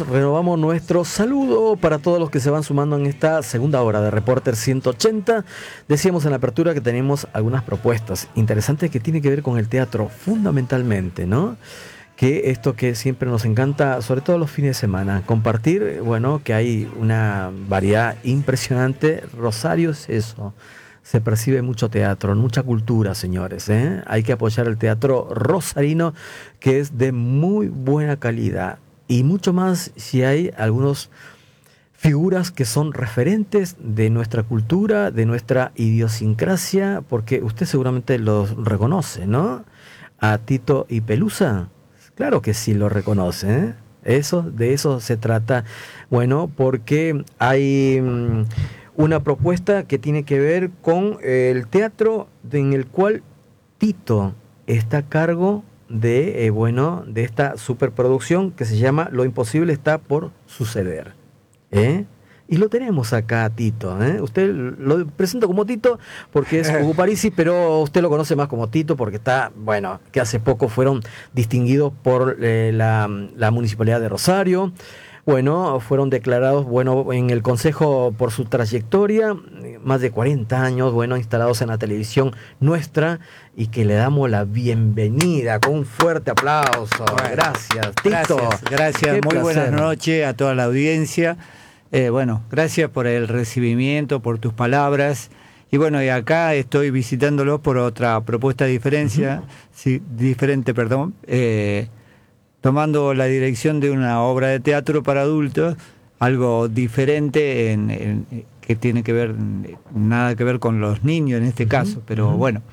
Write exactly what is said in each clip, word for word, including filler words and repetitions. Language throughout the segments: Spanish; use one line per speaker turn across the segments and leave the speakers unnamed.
amigos, renovamos nuestro saludo para todos los que se van sumando en esta segunda hora de Reporter ciento ochenta. Decíamos en la apertura que tenemos algunas propuestas interesantes que tienen que ver con el teatro fundamentalmente, ¿no? Que esto que siempre nos encanta, sobre todo los fines de semana, compartir, bueno, que hay una variedad impresionante. Rosario es eso. Se percibe mucho teatro, mucha cultura, señores, ¿eh? Hay que apoyar el teatro rosarino, que es de muy buena calidad. Y mucho más si hay algunas figuras que son referentes de nuestra cultura, de nuestra idiosincrasia, porque usted seguramente los reconoce, ¿no? A Tito y Pelusa, claro que sí lo reconoce, ¿eh? Eso, de eso se trata. Bueno, porque hay mmm, una propuesta que tiene que ver con el teatro en el cual Tito está a cargo de, eh, bueno, de esta superproducción que se llama Lo Imposible Está por Suceder, ¿eh? Y lo tenemos acá, Tito, ¿eh? Usted lo presento como Tito porque es Hugo Parisi, pero usted lo conoce más como Tito porque está, bueno, que hace poco fueron distinguidos por eh, la, la Municipalidad de Rosario. Bueno, fueron declarados, bueno, en el Consejo por su trayectoria, más de cuarenta años, bueno, instalados en la televisión nuestra, y que le damos la bienvenida con un fuerte aplauso. Bueno, gracias, Tito.
Gracias, gracias. Muy
placer.
Buenas noches a toda la audiencia. Eh, bueno, gracias por el recibimiento, por tus palabras. Y bueno, y acá estoy visitándolos por otra propuesta de diferencia, uh-huh. sí, diferente, perdón, eh, tomando la dirección de una obra de teatro para adultos, algo diferente en, en, que tiene que ver, nada que ver con los niños en este caso, pero uh-huh. bueno,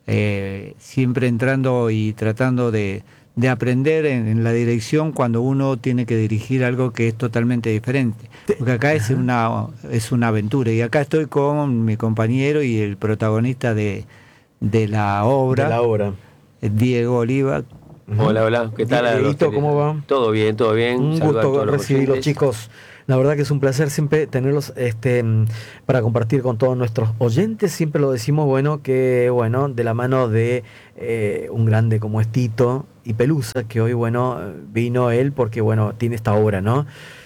eh, siempre entrando y tratando de, de aprender en, en la dirección cuando uno tiene que dirigir algo que es totalmente diferente, porque acá es una, es una aventura, y acá estoy con mi compañero y el protagonista de, de la obra,
de la obra.
Diego Oliva.
Hola, hola, ¿qué tal?
Dieguito, ¿cómo va?
Todo bien, todo bien.
Un
Saludos
gusto recibirlos, chicos. La verdad que es un placer siempre tenerlos este, para compartir con todos nuestros oyentes. Siempre lo decimos, bueno, que bueno, de la mano de eh, un grande como es Tito y Pelusa, que hoy, bueno, vino él porque, bueno, tiene esta obra, ¿no?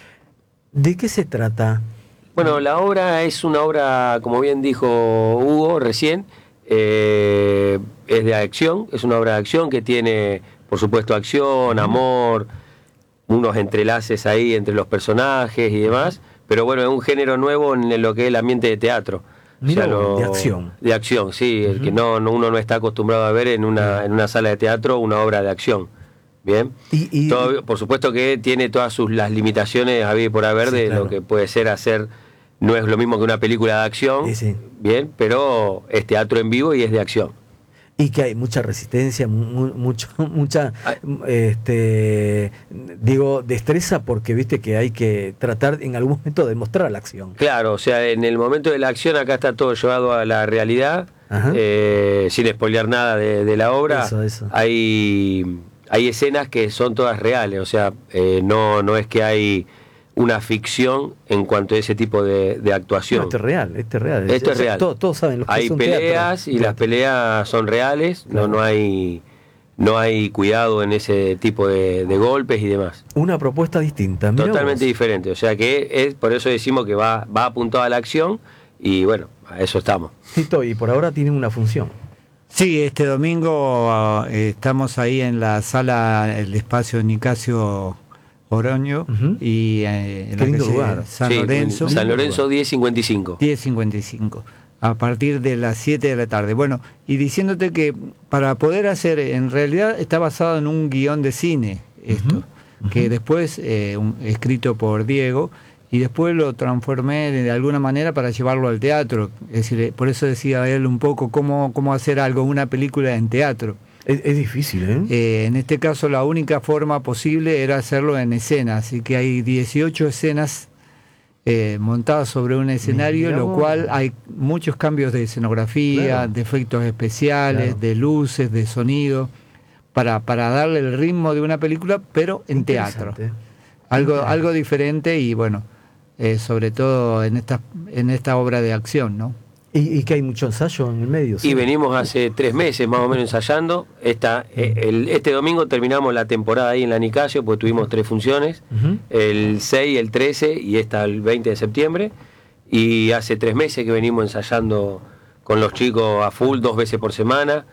¿De qué se trata?
Bueno, la obra es una obra, como bien dijo Hugo recién, eh, es de acción, es una obra de acción que tiene, por supuesto, acción, amor, unos entrelaces ahí entre los personajes y demás, pero bueno, es un género nuevo en lo que es el ambiente de teatro.
Mira,
o sea, lo,
de acción.
De acción, sí, uh-huh. el que no, no uno no está acostumbrado a ver en una, en una sala de teatro una obra de acción. Bien, y, y, Todo, por supuesto que tiene todas sus las limitaciones a ver por haber sí, de claro. lo que puede ser hacer, no es lo mismo que una película de acción, sí, sí. bien, pero es teatro en vivo y es de acción.
Y que hay mucha resistencia, mu- mucho, mucha, este, digo, destreza, porque viste que hay que tratar en algún momento de mostrar la acción.
Claro, o sea, en el momento de la acción acá está todo llevado a la realidad, eh, sin spoilear nada de, de la obra.
Eso, eso.
Hay, hay escenas que son todas reales, o sea, eh, no, no es que hay una ficción en cuanto a ese tipo de, de actuación.
No, esto es real, esto es real.
Esto es real.
Todos, todos saben lo que
hay
es un
peleas
teatro.
y
teatro.
Las peleas son reales, claro. no, no hay no hay cuidado en ese tipo de, de golpes y demás.
Una propuesta distinta. Mirá
Totalmente
vos.
diferente, o sea que es por eso decimos que va, va apuntado a la acción y bueno, a eso estamos.
Tito, y por ahora tienen una función.
Sí, este domingo uh, estamos ahí en la sala, el espacio Nicasio Oroño, uh-huh. y eh, en
Qué lindo lugar.
San
sí,
Lorenzo.
San Lorenzo diez cincuenta y cinco.
diez cincuenta y cinco, a partir de las siete de la tarde. Bueno, y diciéndote que para poder hacer, en realidad está basado en un guión de cine, esto, uh-huh. que uh-huh. después, eh, un, escrito por Diego, y después lo transformé de alguna manera para llevarlo al teatro. Es decir, por eso decía él un poco cómo, cómo hacer algo, una película en teatro.
Es, es difícil, ¿eh?
¿eh? En este caso la única forma posible era hacerlo en escena, así que hay dieciocho escenas eh, montadas sobre un escenario, Mira, lo cual hay muchos cambios de escenografía, claro. de efectos especiales, claro. de luces, de sonido, para, para darle el ritmo de una película, pero en teatro. Algo, algo diferente y bueno, eh, sobre todo en esta, en esta obra de acción, ¿no?
¿Y, y que hay mucho ensayo en el medio? ¿Sí?
Y venimos hace tres meses más o menos ensayando. Esta, eh, el, este domingo terminamos la temporada ahí en la Nicasio, porque tuvimos tres funciones, uh-huh. el seis, el trece y esta el veinte de septiembre. Y hace tres meses que venimos ensayando con los chicos a full, dos veces por semana.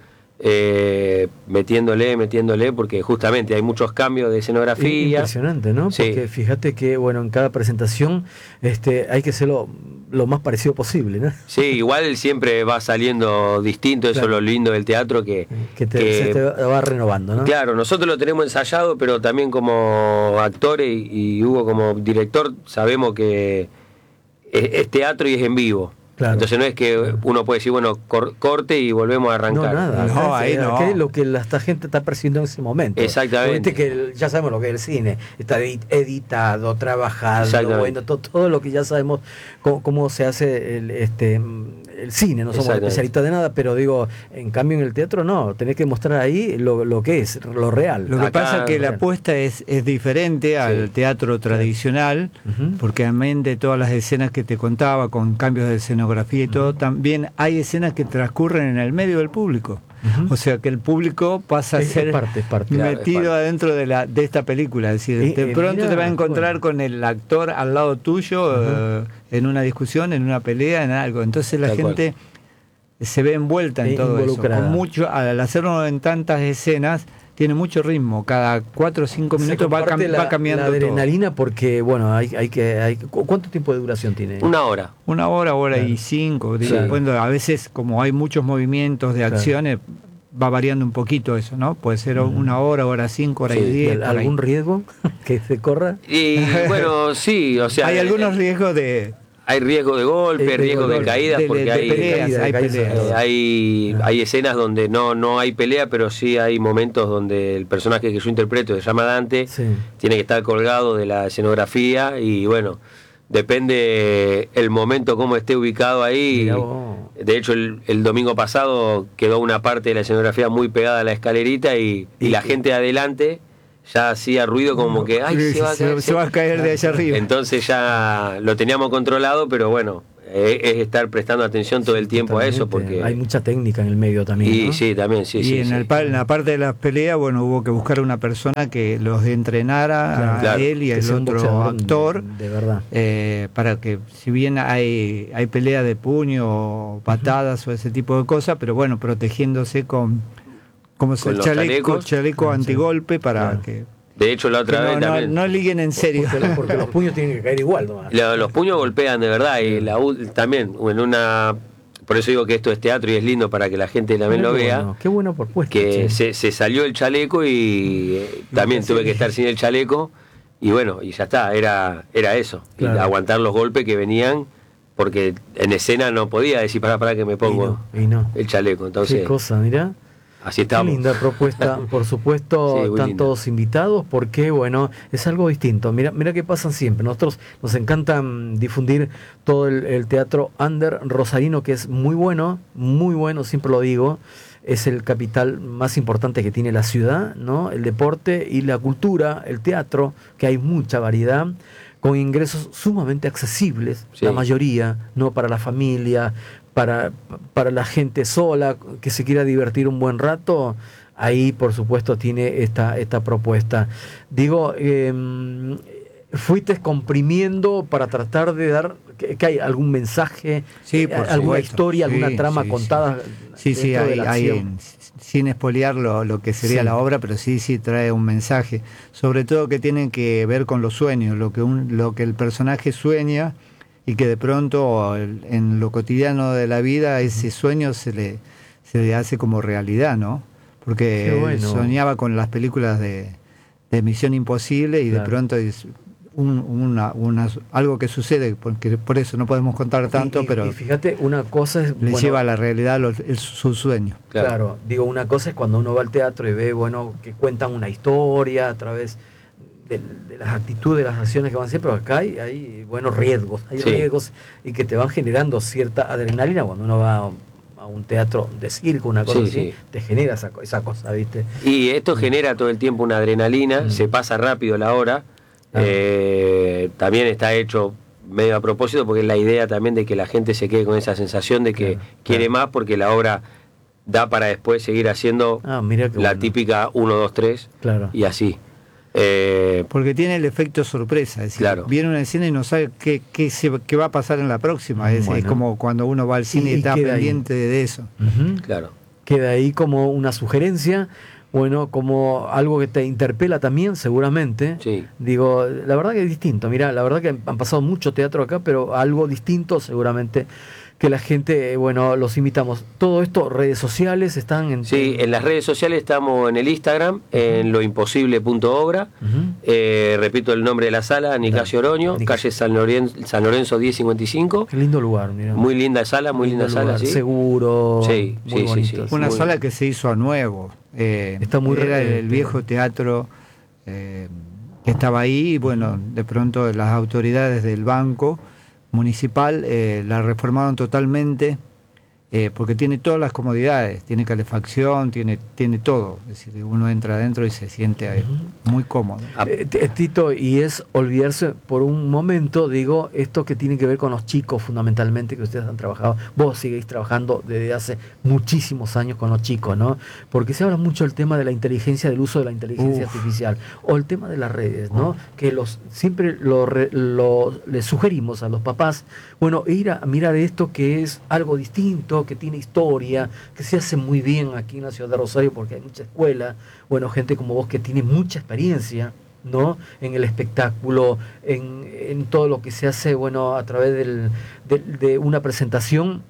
Eh, metiéndole, metiéndole, porque justamente hay muchos cambios de escenografía.
Impresionante, ¿no?
Sí.
Porque fíjate que, bueno, en cada presentación este, hay que hacerlo lo más parecido posible, ¿no?
Sí, igual siempre va saliendo distinto, eso claro. Es lo lindo del teatro, que,
que, te, que se te va renovando, ¿no?
Claro, nosotros lo tenemos ensayado, pero también como actores y, y Hugo como director, sabemos que es, es teatro y es en vivo. Claro. Entonces no es que uno puede decir, bueno, cor- corte y volvemos a arrancar.
No, nada. No, ahí no. ¿Qué es lo que la esta gente está percibiendo en ese momento?
Exactamente.
Que ya sabemos lo que es el cine. Está editado, trabajado, bueno, todo, todo lo que ya sabemos cómo, cómo se hace el, este, el cine. No somos especialistas de nada, pero digo, en cambio en el teatro no. Tenés que mostrar ahí lo, lo que es, lo real.
Lo que
Acá,
pasa es que la apuesta es, es diferente sí. al teatro tradicional, uh-huh. porque además de todas las escenas que te contaba, con cambios de escenografía, y todo, también hay escenas que transcurren en el medio del público. Uh-huh. O sea que el público pasa a
es,
ser
es parte, es parte,
metido
claro, es parte.
adentro de la de esta película. Es decir, eh, de pronto eh, te vas a encontrar bueno. con el actor al lado tuyo uh-huh. eh, en una discusión, en una pelea, en algo. Entonces la Tal gente cual. se ve envuelta en e todo eso. Con mucho, al hacerlo en tantas escenas, tiene mucho ritmo, cada cuatro o cinco minutos va, cam
la,
va cambiando
la adrenalina
todo.
Porque, bueno, hay, hay que... Hay, ¿cuánto tiempo de duración tiene?
Una hora.
Una hora, hora claro. y cinco. Claro. Bueno, a veces, como hay muchos movimientos de acciones, claro. va variando un poquito eso, ¿no? Puede ser mm. una hora, hora cinco, hora sí. y diez.
¿Algún riesgo que se corra?
Y bueno, sí, o sea...
Hay algunos riesgos de...
Hay riesgo de golpe, hay riesgo de, de caídas, porque de, de hay,
peleas,
caída,
hay,
caída,
peleas.
Eh, hay, hay escenas donde no, no hay pelea, pero sí hay momentos donde el personaje que yo interpreto, se llama Dante, sí. tiene que estar colgado de la escenografía y bueno, depende el momento cómo esté ubicado ahí. De hecho, el, el domingo pasado quedó una parte de la escenografía muy pegada a la escalerita y, y, y la gente adelante ya hacía ruido como que ay
sí,
se, va a caer,
se, se va a caer de allá arriba.
Entonces ya lo teníamos controlado, pero bueno, es, es estar prestando atención todo el tiempo Totalmente. a eso, porque
hay mucha técnica en el medio también.
Y
¿no?
sí, también, sí,
y
sí.
en,
sí.
El, en la parte de las peleas, bueno, hubo que buscar una persona que los entrenara
claro,
a
claro,
él y al otro actor,
de, de verdad,
eh, para que si bien hay hay pelea de puño o patadas uh-huh. o ese tipo de cosas, pero bueno, protegiéndose con como se el chaleco, chaleco ah, antigolpe sí. para claro. que
De hecho, la otra
no,
vez
no,
también.
No liguen en serio.
Porque, porque los puños tienen que caer igual, ¿no?
Los, los puños golpean de verdad. Y la, también, en una. Por eso digo que esto es teatro y es lindo para que la gente también
Qué
lo
bueno,
vea.
Qué buena propuesta.
Que se, se salió el chaleco y eh, también tuve que estar sin el chaleco. Y bueno, y ya está, era, era eso. Claro. Y aguantar los golpes que venían. Porque en escena no podía decir, para, para que me pongo
y no, y no.
el chaleco. Entonces,
qué cosa, mirá.
Así estamos.
Qué linda propuesta, por supuesto, sí, están linda. Todos invitados porque, bueno, es algo distinto. Mira, mira qué pasan siempre. Nosotros nos encanta difundir todo el, el teatro under rosarino, que es muy bueno, muy bueno, siempre lo digo. Es el capital más importante que tiene la ciudad, ¿no? El deporte y la cultura, el teatro, que hay mucha variedad, con ingresos sumamente accesibles, sí. la mayoría, ¿no? Para la familia, Para, para la gente sola que se quiera divertir un buen rato, ahí por supuesto tiene esta, esta propuesta. Digo, eh, fuiste comprimiendo para tratar de dar, que, que hay algún mensaje,
sí, por
alguna
supuesto.
historia,
sí,
alguna trama
sí,
contada.
Sí, sí, hay, hay, sin espolear lo, lo que sería sí. la obra, pero sí, sí trae un mensaje, sobre todo que tiene que ver con los sueños, lo que, un, lo que el personaje sueña, y que de pronto en lo cotidiano de la vida ese sueño se le, se le hace como realidad, ¿no? Porque bueno. soñaba con las películas de, de Misión Imposible y claro. de pronto es un, una, una, algo que sucede, porque por eso no podemos contar tanto,
y, y,
pero
y fíjate, una cosa es...
le
bueno,
lleva a la realidad los, el, su sueño.
Claro. claro, digo, una cosa es cuando uno va al teatro y ve, bueno, que cuentan una historia a través... De, de las actitudes, de las acciones que van a hacer, pero acá hay, hay buenos riesgos, hay sí. riesgos y que te van generando cierta adrenalina cuando uno va a, a un teatro de circo, una cosa sí, así, sí. te genera esa, esa cosa, ¿viste?
Y esto mm. genera todo el tiempo una adrenalina, mm. se pasa rápido la hora, ah. eh, también está hecho medio a propósito, porque es la idea también de que la gente se quede con esa sensación de que
claro,
quiere
claro.
más, porque la obra da para después seguir haciendo
Ah, mira qué
la
bueno.
típica uno, dos, tres
Claro.
y así. Eh,
Porque tiene el efecto sorpresa, es decir,
Claro.
viene una escena y no sabe qué, qué, se, qué va a pasar en la próxima. Es,
Bueno.
es como cuando uno va al cine
Y-
y,
y
está
queda ahí.
pendiente de eso.
Ujú.
claro.
Queda ahí como una sugerencia, bueno, como algo que te interpela también, seguramente.
Sí.
Digo, la verdad que es distinto. Mira, la verdad que han pasado mucho teatro acá, pero algo distinto, seguramente, que la gente, bueno, los invitamos. Todo esto, redes sociales, están en...
Sí, en las redes sociales estamos en el Instagram, en loimposible punto obra.
Ujú.
Eh, repito el nombre de la sala, Nicasio Oroño,
Nicasio.
calle San Lorenzo, San Lorenzo diez cincuenta y cinco.
Qué lindo lugar, mira.
Muy linda sala, muy
Lindo
linda sala,
lugar,
sí.
seguro,
Sí,
muy
sí, sí,
bonito.
sí.
Una
Muy
sala
bien.
que se hizo a nuevo. Eh,
Está muy
era
re-
el viejo teatro eh, que estaba ahí y bueno, de pronto las autoridades del banco municipal eh, la reformaron totalmente. Eh, porque tiene todas las comodidades, tiene calefacción, tiene, tiene todo. Es decir, uno entra adentro y se siente eh, muy cómodo.
Ah,
Eh, t- Tito, y es olvidarse por un momento, digo, esto que tiene que ver con los chicos fundamentalmente, que ustedes han trabajado, vos seguís trabajando desde hace muchísimos años con los chicos, ¿no? Porque se habla mucho del tema de la inteligencia, del uso de la inteligencia
Uf.
artificial, o el tema de las redes, ¿no? Que los siempre lo, re- lo- les sugerimos a los papás, bueno, ir a mirar esto que es algo distinto, que tiene historia, que se hace muy bien aquí en la ciudad de Rosario porque hay mucha escuela, bueno, gente como vos que tiene mucha experiencia, ¿no? En el espectáculo, en, en todo lo que se hace, bueno, a través del, de, de una presentación,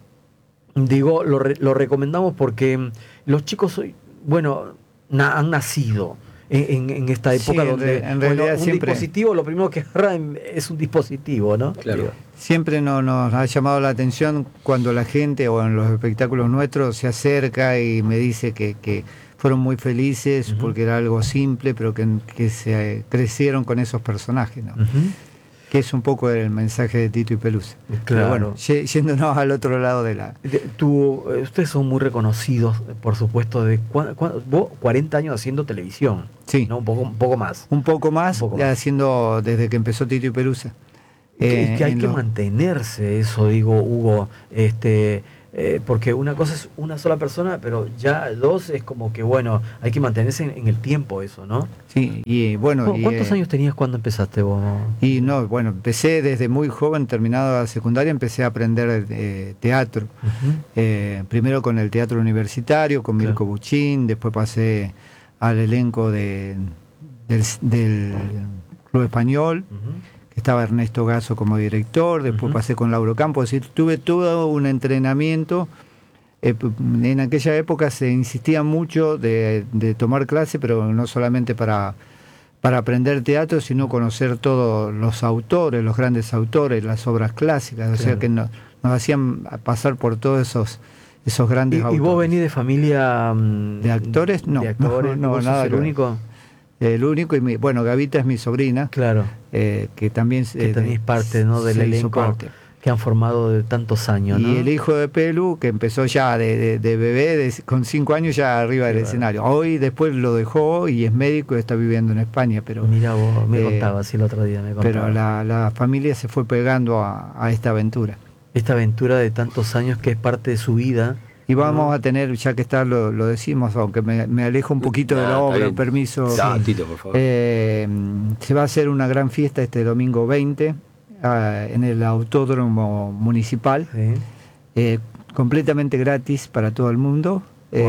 digo, lo, re- lo recomendamos porque los chicos hoy, bueno, na- han nacido en, en- en esta
Sí,
época
en
donde
re- en realidad
bueno, un
siempre-
dispositivo, lo primero que agarra es un dispositivo, ¿no?
Claro.
Digo,
Siempre no, nos ha llamado la atención cuando la gente o en los espectáculos nuestros se acerca y me dice que, que fueron muy felices
Ujú.
porque era algo simple, pero que, que se eh, crecieron con esos personajes, ¿no?
ujú.
Que es un poco el mensaje de Tito y Pelusa. Pero
Claro.
bueno, ye- yéndonos al otro lado de la...
De- tú, eh, ustedes son muy reconocidos, por supuesto, de cua- cua- vos cuarenta años haciendo televisión,
Sí,
¿no? Un poco, un poco más.
un poco más,
Un poco
ya
más.
haciendo desde que empezó Tito y Pelusa.
Y que, y
Eh,
que hay
en
que
los-
mantenerse eso, digo, Hugo, este, eh, porque una cosa es una sola persona, pero ya dos es como que, bueno, hay que mantenerse en, en el tiempo eso, ¿no?
Sí, y bueno...
¿Cu-
y,
¿Cuántos
eh,
años tenías cuando empezaste vos?
Y no, bueno, empecé desde muy joven, terminado la secundaria, empecé a aprender eh, teatro.
Ujú.
Eh, primero con el teatro universitario, con
Claro.
Mirko Buchín, después pasé al elenco de, del, del Club Español,
Ujú.
que estaba Ernesto Gasso como director, después
Ujú.
pasé con Lauro Campos, es decir, tuve todo un entrenamiento. Eh, p- en aquella época se insistía mucho de, de tomar clase, pero no solamente para, para aprender teatro, sino conocer todos los autores, los grandes autores, las obras clásicas, o sea
Claro.
que no- nos hacían pasar por todos esos, esos
¿Y,
grandes
y
autores.
vos venís de familia mm,
¿De actores? No,
de actores,
no, no,
¿vos sos
nada
el
que ver.
único?
El único, y mi, bueno, Gavita es mi sobrina,
Claro,
eh, que también...
que
eh,
tenéis parte, ¿no? Del
se hizo
elenco
parte.
que han formado de tantos años, ¿no?
Y el hijo de Pelu, que empezó ya de, de- de bebé, de- con cinco años ya arriba del
Qué bueno.
escenario. Hoy después lo dejó y es médico y está viviendo en España, pero,
Mira vos, me
eh,
contabas el otro día, me contabas.
pero la, la familia se fue pegando a, a esta aventura.
Esta aventura de tantos años que es parte de su vida.
Y vamos
¿no?
a tener, ya que está, lo, lo decimos, aunque me, me alejo un poquito de
Ah,
la
está
obra,
bien.
permiso.
No, Tito, por favor.
Eh, se va a hacer una gran fiesta este domingo veinte ah, en el Autódromo Municipal.
Sí.
eh, completamente gratis para todo el mundo,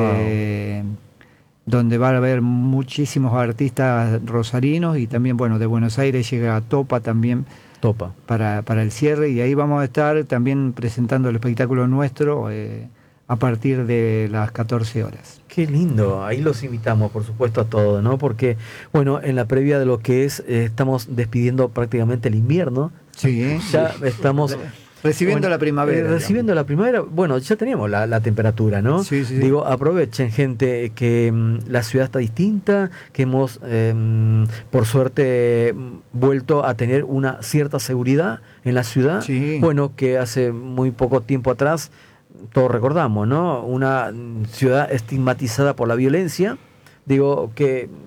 eh, donde va a haber muchísimos artistas rosarinos y también, bueno, de Buenos Aires llega Topa también
Topa.
para, para el cierre y ahí vamos a estar también presentando el espectáculo nuestro eh, a partir de las catorce horas.
Qué lindo, ahí los invitamos, por supuesto, a todos, ¿no? Porque, bueno, en la previa de lo que es, eh, estamos despidiendo prácticamente el invierno.
Sí,
Ya estamos...
recibiendo
bueno,
la primavera.
eh, recibiendo la primavera, bueno, ya teníamos la, la temperatura, ¿no?
Sí, sí, sí.
Digo, aprovechen, gente, que mm, la ciudad está distinta, que hemos, eh, mm, por suerte, mm, vuelto a tener una cierta seguridad en la ciudad.
Sí.
Bueno, que hace muy poco tiempo atrás, todos recordamos, ¿no? Una mm, ciudad estigmatizada por la violencia. Digo, que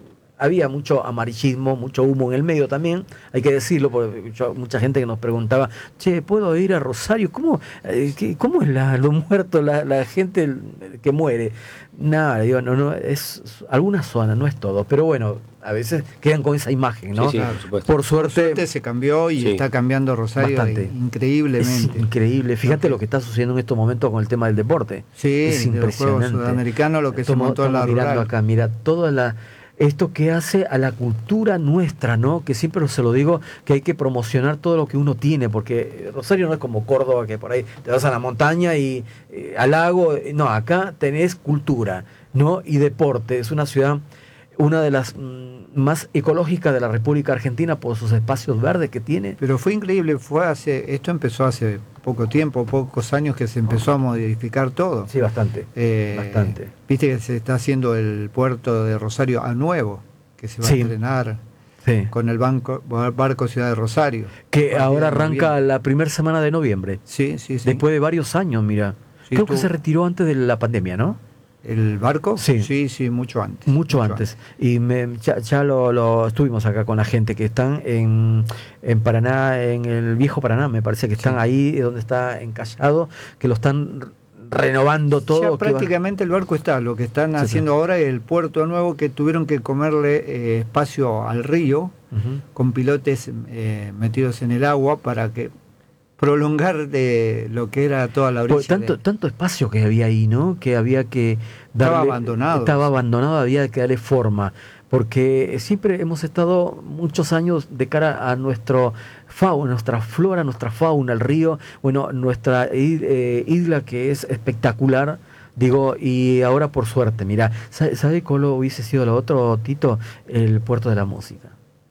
había mucho amarillismo, mucho humo en el medio también, hay que decirlo, porque yo, mucha gente que nos preguntaba, che, ¿puedo ir a Rosario? ¿Cómo, eh, qué, cómo es la, lo muerto, la, la gente que muere? Nada, digo, no, no, es alguna zona, no es todo, pero bueno, a veces quedan con esa imagen, ¿no?
Sí, sí,
Claro.
por supuesto.
Por suerte,
Por suerte se cambió y
Sí.
está cambiando Rosario
Bastante.
increíblemente.
es increíble. Fíjate lo que está sucediendo en estos momentos con el tema del deporte.
Sí,
es
de los
impresionante.
Juegos Sudamericanos, lo que se
Estamos-
montó en la
estamos mirando
rural.
acá, mira, toda la esto que hace a la cultura nuestra, ¿no? Que siempre se lo digo, que hay que promocionar todo lo que uno tiene, porque Rosario no es como Córdoba, que por ahí te vas a la montaña y eh, al lago. No, acá tenés cultura, ¿no? Y deporte. Es una ciudad, una de las mm, más ecológicas de la República Argentina por sus espacios verdes que tiene.
Pero fue increíble, fue hace, esto empezó hace poco tiempo, pocos años que se empezó a modificar todo.
Sí, bastante.
Eh,
bastante.
Viste que se está haciendo el puerto de Rosario a nuevo, que se va
Sí.
a estrenar
Sí.
con el banco, barco Ciudad de Rosario.
Que
A
ahora
partir de
arranca
noviembre.
la primera semana de noviembre.
Sí, sí, sí.
Después de varios años, mira.
Sí,
Creo que
tú-
se retiró antes de la pandemia, ¿no?
¿El barco?
Sí.
sí, sí, mucho antes.
Mucho antes. Y me, ya, ya lo, lo estuvimos acá con la gente que están en, en Paraná, en el viejo Paraná, me parece que están
Sí.
ahí donde está encallado, que lo están r- renovando todo.
Ya
que va-
prácticamente el barco está. Lo que están
Sí,
haciendo ahora es el puerto nuevo, que tuvieron que comerle eh, espacio al río
Ujú.
con pilotes eh, metidos en el agua para que prolongar de lo que era toda la orilla.
Pues tanto,
de-
tanto espacio que había ahí, ¿no? Que había que darle,
Estaba abandonado.
Estaba abandonado, había que darle forma. Porque siempre hemos estado muchos años de cara a nuestro fauna, nuestra flora, nuestra fauna, el río, bueno, nuestra i- eh, isla que es espectacular. Digo, y ahora por suerte, mira, ¿sabe, sabe cuál hubiese sido lo otro, Tito? El puerto de la música.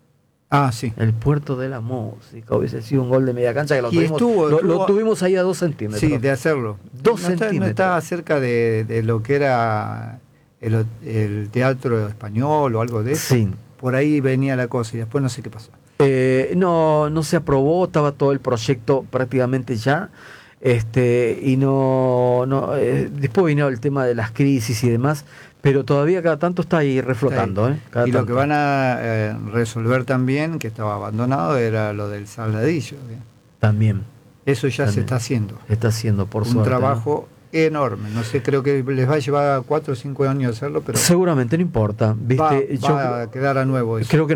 Ah, sí.
El puerto de la música hubiese sido un gol de media cancha que lo,
Y
tuvimos,
estuvo-
lo- lo
estuvo-
tuvimos ahí a dos centímetros.
Sí, de hacerlo.
Dos
no está-
centímetros.
no estaba cerca de, de lo que era el, el teatro español o algo de eso.
Sí.
Por ahí venía la cosa y después no sé qué pasó.
Eh, no, no se aprobó, estaba todo el proyecto prácticamente ya. Este, y no, no eh, después vino el tema de las crisis y demás, pero todavía cada tanto está ahí reflotando.
Está ahí.
¿eh? Cada
Y lo
tanto.
que van a eh, resolver también, que estaba abandonado, era lo del saladillo. ¿bien?
También
Eso ya
También.
se está haciendo.
se está haciendo por
Un
suerte.
trabajo enorme. No sé, creo que les va a llevar cuatro o cinco años hacerlo,
¿no?
pero
Seguramente no importa. ¿Viste?
va,
Yo
va a quedar a nuevo eso.
creo que